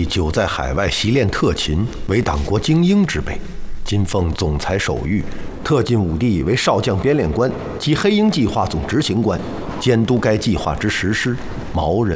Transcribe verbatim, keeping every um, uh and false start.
久在海外习练特勤，为党国精英之辈。今奉总裁手谕，特进武帝为少将编练官及黑鹰计划总执行官，监督该计划之实施。毛人